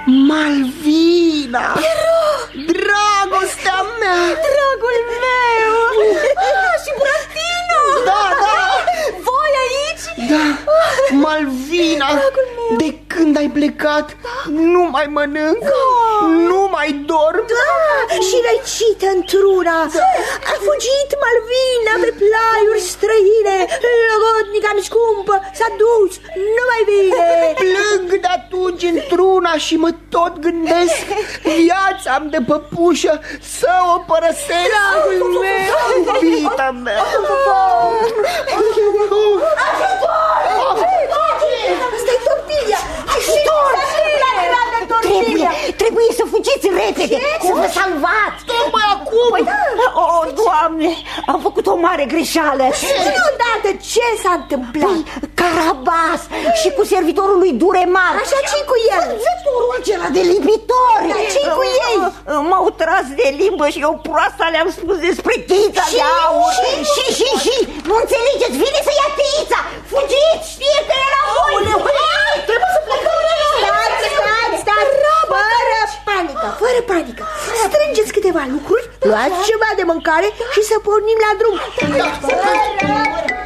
Malvina! Dragostea mea! Dragul meu! Și Buratino! Da! Voi aici? Da, Malvina, de când ai plecat, nu mai mănânc, nu mai dorm. Și răcită într-una. A fugit Malvina pe plaiuri străine. Logodnica-mi scumpă s-a dus, nu mai vine. Plâng de atunci într-una și mă tot gândesc, viața-mi de păpușă să o părăsesc. Dragul meu, iubita mea. Asta-i tortilla. Trebuie să fugiți repede, să vă salvați. Tocmai acum. Oh, Doamne, am făcut o mare greșeală. Deodată ce s-a întâmplat? Carabas și cu servitorul lui Duremar. Așa, ce cu el? Văzătorul acela de lipitori. Dar ce cu ei? M-au tras de limbă și eu proasta le-am spus despre tița de aur. Și nu înțelegeți, vine să ia tița. Fugiți, știe că e la voi. Trebuie să plecăm. Stați, fără panică. Strângeți câteva lucruri, luați ceva de mâncare și să pornim la drum.